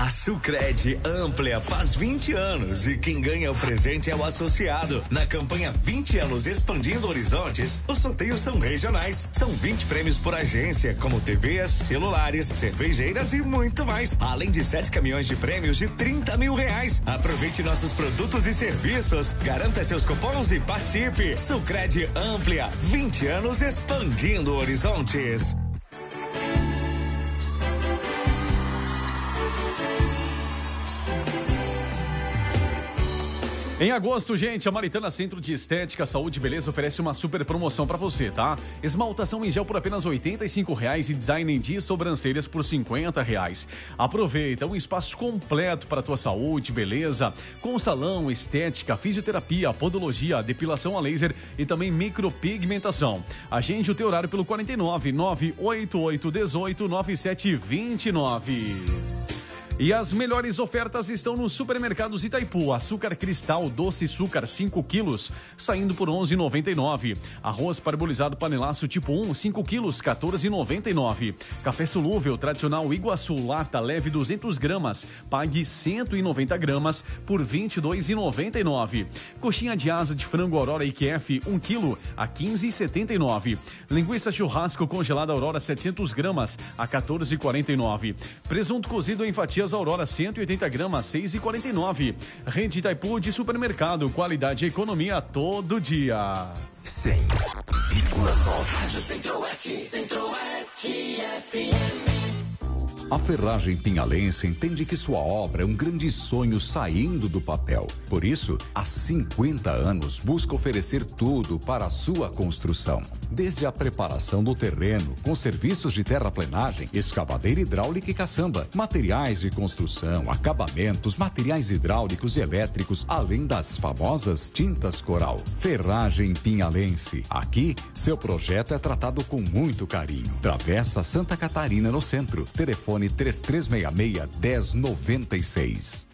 A Sucred Amplia faz 20 anos e quem ganha o presente é o associado. Na campanha 20 anos expandindo horizontes, os sorteios são regionais. São 20 prêmios por agência, como TVs, celulares, cervejeiras e muito mais. Além de 7 caminhões de prêmios de R$30 mil. Aproveite nossos produtos e serviços. Garanta seus cupons e participe. Sucred Amplia, 20 anos expandindo horizontes. Em agosto, gente, a Maritana Centro de Estética, Saúde e Beleza oferece uma super promoção pra você, tá? Esmaltação em gel por apenas R$85 e design de sobrancelhas por R$50. Aproveita um espaço completo para tua saúde, beleza, com salão, estética, fisioterapia, podologia, depilação a laser e também micropigmentação. Agende o teu horário pelo 49 988 18 9729. E as melhores ofertas estão nos supermercados Itaipu. Açúcar cristal doce açúcar 5 quilos, saindo por R$11,99. Arroz parbolizado panelaço tipo 1, 5 quilos, R$14,99. Café solúvel tradicional Iguaçu, lata leve 200 gramas, pague 190 gramas por R$22,99. Coxinha de asa de frango Aurora IQF 1 quilo, a R$15,79. Linguiça churrasco congelada Aurora 700 gramas, a R$14,49. Presunto cozido em fatias Aurora 180 gramas, R$6,49. Rede Itaipu de supermercado, qualidade e economia todo dia. 100,9 Centro-Oeste, Centro-Oeste FM. A Ferragem Pinhalense entende que sua obra é um grande sonho saindo do papel. Por isso, há 50 anos busca oferecer tudo para a sua construção. Desde a preparação do terreno, com serviços de terraplenagem, escavadeira hidráulica e caçamba, materiais de construção, acabamentos, materiais hidráulicos e elétricos, além das famosas tintas coral. Ferragem Pinhalense. Aqui, seu projeto é tratado com muito carinho. Travessa Santa Catarina, no centro. Telefone 3366-1096.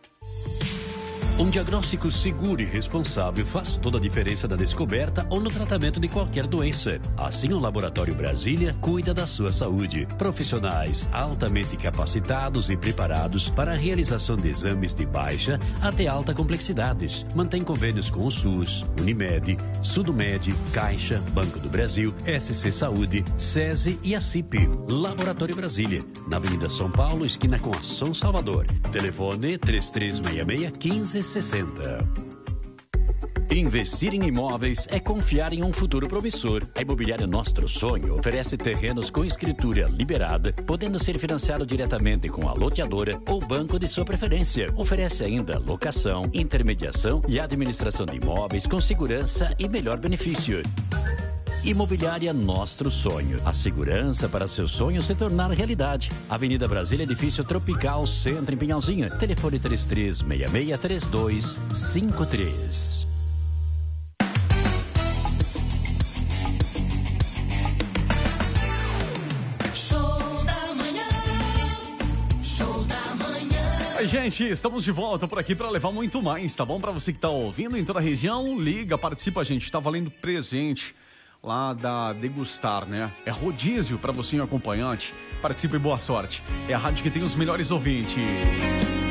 Um diagnóstico seguro e responsável faz toda a diferença na descoberta ou no tratamento de qualquer doença. Assim, o Laboratório Brasília cuida da sua saúde. Profissionais altamente capacitados e preparados para a realização de exames de baixa até alta complexidade. Mantém convênios com o SUS, Unimed, Sudomed, Caixa, Banco do Brasil, SC Saúde, SESI e a CIP. Laboratório Brasília, na Avenida São Paulo, esquina com a São Salvador. Telefone 3366-1560. Investir em imóveis é confiar em um futuro promissor. A Imobiliária Nostro Sonho oferece terrenos com escritura liberada, podendo ser financiado diretamente com a loteadora ou banco de sua preferência. Oferece ainda locação, intermediação e administração de imóveis com segurança e melhor benefício. Imobiliária Nostro Sonho. A segurança para seu sonho se tornar realidade. Avenida Brasília, Edifício Tropical, Centro, em Pinhalzinho. Telefone 3366-3253. Gente, estamos de volta por aqui para levar muito mais, tá bom? Para você que tá ouvindo em toda a região, liga, participa, gente. Tá valendo presente lá da Degustar, né? É rodízio para você e um acompanhante. Participe e boa sorte. É a rádio que tem os melhores ouvintes.